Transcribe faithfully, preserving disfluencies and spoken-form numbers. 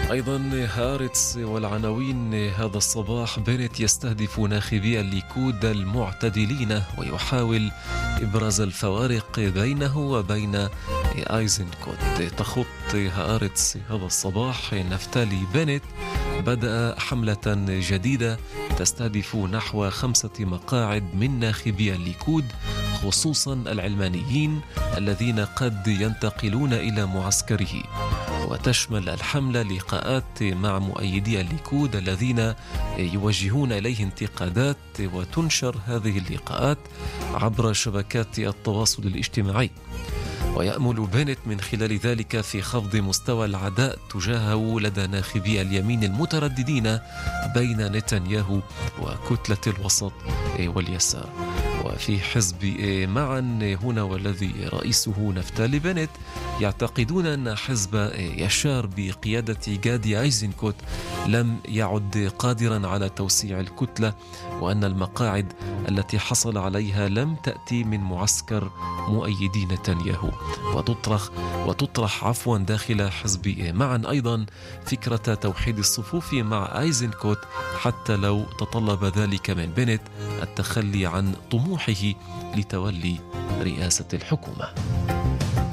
أيضا هارتس والعناوين هذا الصباح: بنت يستهدف ناخبي الليكود المعتدلين ويحاول إبراز الفوارق بينه وبين آيزنكوت. تخط هارتس هذا الصباح: نفتالي بنت بدأ حملة جديدة تستهدف نحو خمسة مقاعد من ناخبي الليكود، خصوصا العلمانيين الذين قد ينتقلون إلى معسكره. وتشمل الحملة لقاءات مع مؤيدي الليكود الذين يوجهون إليه انتقادات، وتنشر هذه اللقاءات عبر شبكات التواصل الاجتماعي. ويأمل بنت من خلال ذلك في خفض مستوى العداء تجاهه لدى ناخبي اليمين المترددين بين نتنياهو وكتلة الوسط واليسار. وفي حزب معا هنا والذي رئيسه نفتالي بنت يعتقدون أن حزب يشار بقيادة غادي أيزنكوت لم يعد قادرا على توسيع الكتلة، وأن المقاعد التي حصل عليها لم تأتي من معسكر مؤيدي نتنياهو. وتطرح وتطرح عفوا داخل حزب معا أيضا فكرة توحيد الصفوف مع أيزنكوت، حتى لو تطلب ذلك من بنت التخلي عن طموحه لتولي رئاسة الحكومة.